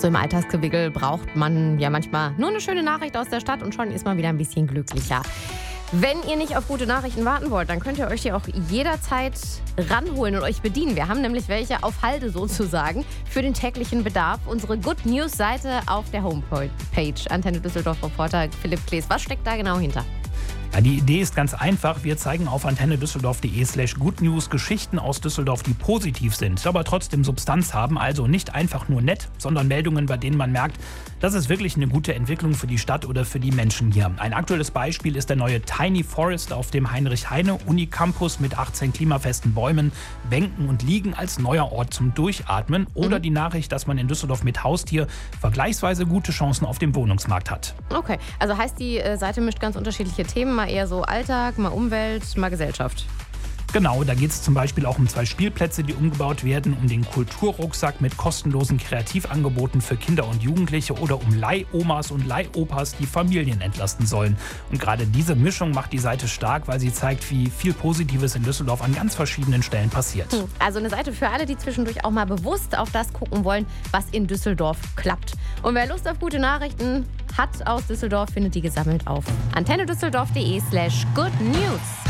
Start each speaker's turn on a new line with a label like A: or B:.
A: So im Alltagsgewickel braucht man ja manchmal nur eine schöne Nachricht aus der Stadt und schon ist man wieder ein bisschen glücklicher. Wenn ihr nicht auf gute Nachrichten warten wollt, dann könnt ihr euch die auch jederzeit ranholen und euch bedienen. Wir haben nämlich welche auf Halde sozusagen für den täglichen Bedarf. Unsere Good News Seite auf der Homepage. Antenne Düsseldorf Reporter Philipp Klees. Was steckt da genau hinter?
B: Ja, die Idee ist ganz einfach. Wir zeigen auf antennedüsseldorf.de/goodnews Geschichten aus Düsseldorf, die positiv sind, aber trotzdem Substanz haben. Also nicht einfach nur nett, sondern Meldungen, bei denen man merkt, das ist wirklich eine gute Entwicklung für die Stadt oder für die Menschen hier. Ein aktuelles Beispiel ist der neue Tiny Forest auf dem Heinrich-Heine-Uni-Campus mit 18 klimafesten Bäumen, Bänken und Liegen als neuer Ort zum Durchatmen. Oder die Nachricht, dass man in Düsseldorf mit Haustier vergleichsweise gute Chancen auf dem Wohnungsmarkt hat.
A: Okay, also heißt die Seite mischt ganz unterschiedliche Themen, mal eher so Alltag, mal Umwelt, mal Gesellschaft.
B: Genau, da geht es zum Beispiel auch um 2 Spielplätze, die umgebaut werden, um den Kulturrucksack mit kostenlosen Kreativangeboten für Kinder und Jugendliche oder um Leihomas und Leihopas, die Familien entlasten sollen. Und gerade diese Mischung macht die Seite stark, weil sie zeigt, wie viel Positives in Düsseldorf an ganz verschiedenen Stellen passiert.
A: Also eine Seite für alle, die zwischendurch auch mal bewusst auf das gucken wollen, was in Düsseldorf klappt. Und wer Lust auf gute Nachrichten hat aus Düsseldorf, findet die gesammelt auf antennedüsseldorf.de/goodnews.